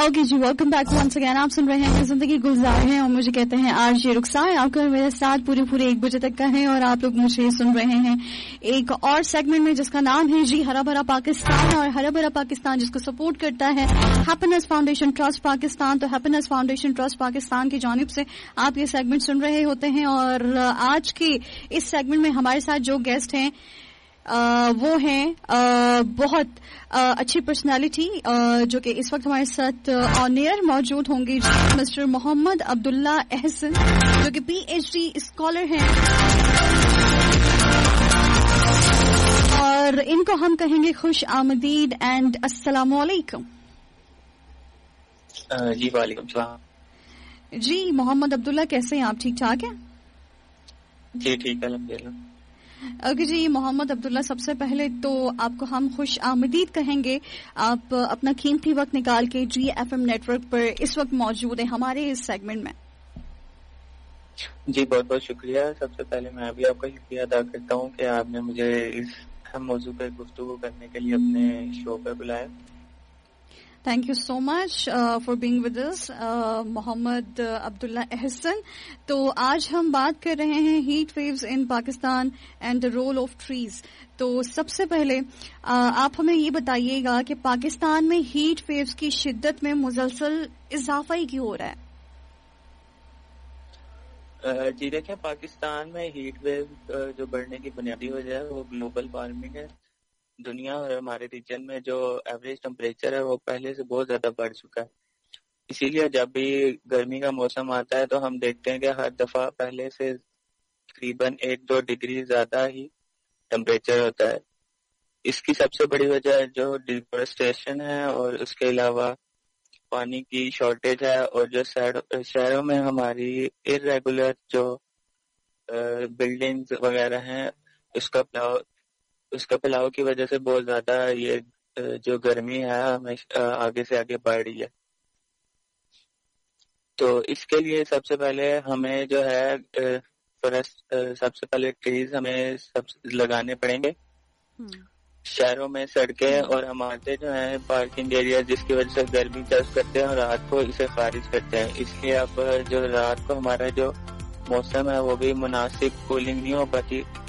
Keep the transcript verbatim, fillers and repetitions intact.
Okay जी, welcome back once again. आप सुन रहे हैं जिंदगी गुलजार है और मुझे कहते हैं आज ये रुखसार। आपका मेरे साथ पूरे पूरे एक बजे तक का है और आप लोग मुझे सुन रहे हैं एक और सेगमेंट में जिसका नाम है जी हरा भरा पाकिस्तान। और हरा भरा पाकिस्तान जिसको सपोर्ट करता है हैप्पीनेस फाउंडेशन ट्रस्ट पाकिस्तान। तो हैप्पीनेस फाउंडेशन ट्रस्ट पाकिस्तान की जानिब से आप ये सेगमेंट सुन रहे होते हैं। और आज के इस सेगमेंट में हमारे साथ जो गेस्ट हैं Uh, वो हैं uh, बहुत uh, अच्छी पर्सनालिटी uh, जो कि इस वक्त हमारे साथ ऑन एयर मौजूद होंगे जी, मिस्टर मोहम्मद अब्दुल्ला एहसन जो कि पीएचडी स्कॉलर हैं और इनको हम कहेंगे खुश आमदीद एंड अस्सलाम वालेकुम। जी वालेकुम सलाम। जी मोहम्मद अब्दुल्ला, कैसे हैं आप? ठीक ठाक हैं? जी ठीक है अल्हम्दुलिल्लाह। ओके जी मोहम्मद अब्दुल्ला, सबसे पहले तो आपको हम खुश आमदीद कहेंगे। आप अपना कीमती वक्त निकाल के जी एफ एम नेटवर्क पर इस वक्त मौजूद हैं हमारे इस सेगमेंट में। जी बहुत बहुत शुक्रिया। सबसे पहले मैं भी आपका शुक्रिया अदा करता हूँ कि आपने मुझे इस अहम मौजू पर गुफ्तगू करने के लिए अपने शो पर बुलाया। Thank you so much for being with us Mohammad Abdullah Ehsan. तो आज हम बात कर रहे हैं heat waves in Pakistan and the role of trees. तो सबसे पहले uh, आप हमें ये बताइएगा कि पाकिस्तान में हीट वेव्स की शिद्दत में मुसलसल इजाफा ही क्यों हो रहा है? uh, जी देखिए, पाकिस्तान में हीट वेव uh, जो बढ़ने की बुनियादी वजह है वो ग्लोबल वार्मिंग है। दुनिया और हमारे रीजन में जो एवरेज टेम्परेचर है वो पहले से बहुत ज्यादा बढ़ चुका है। इसीलिए जब भी गर्मी का मौसम आता है तो हम देखते हैं कि हर दफा पहले से तकरीबन एक दो डिग्री ज्यादा ही टेम्परेचर होता है। इसकी सबसे बड़ी वजह जो डिफोरेस्टेशन है और उसके अलावा पानी की शॉर्टेज है और जो शहरों में हमारी इरेगुलर जो बिल्डिंग्स वगैरह हैं उसका उसका फैलाव की वजह से बहुत ज्यादा ये जो गर्मी है हमें आगे से आगे बढ़ रही है। तो इसके लिए सबसे पहले हमें जो है फॉरेस्ट सबसे पहले ट्रीज हमें सब लगाने पड़ेंगे। शहरों में सड़कें और हमारे जो है पार्किंग एरिया जिसकी वजह से गर्मी जज्ब करते हैं और रात को इसे खारिज करते हैं। इसलिए अब जो रात को हमारा जो मौसम है वो भी मुनासिब कूलिंग नहीं हो पाती